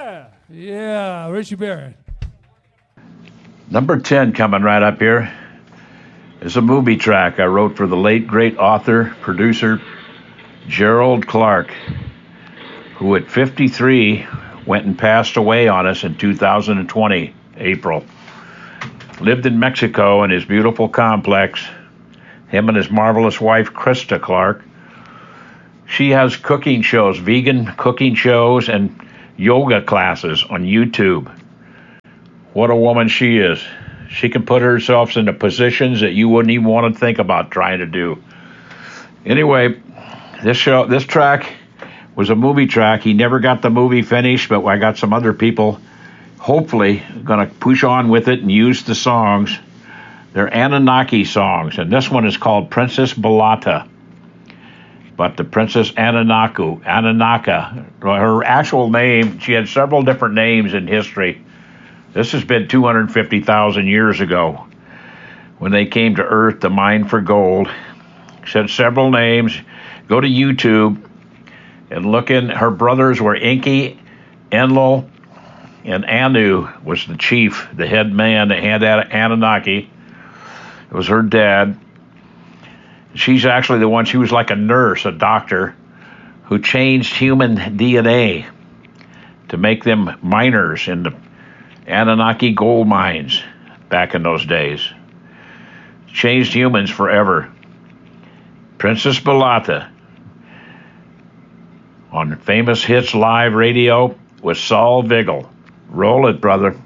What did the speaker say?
Yeah, Richie Barrett. Number 10 coming right up here is a movie track I wrote for the late, great author, producer, Gerald Clark, who at 53 went and passed away on us in 2020, April. Lived in Mexico in his beautiful complex. Him and his marvelous wife, Krista Clark. She has cooking shows, vegan cooking shows, and yoga classes on YouTube. What a woman she is. She can put herself into positions that you wouldn't even want to think about trying to do. Anyway, this track was a movie track. He never got the movie finished, but I got some other people hopefully going to push on with it and use the songs. They're Anunnaki songs, and this one is called Princess Balata. But the Princess Anunnaku, her actual name, she had several different names in history. This has been 250,000 years ago when they came to Earth to mine for gold. She had several names. Go to YouTube and look in. Her brothers were Enki, Enlil, and Anu was the chief, the head man that had Anunnaki. It was her dad. She's actually the one, she was like a nurse, a doctor, who changed human DNA to make them miners in the Anunnaki gold mines back in those days. Changed humans forever. Princess Balata on Famous Hits Live Radio with Saul Vigil. Roll it, brother.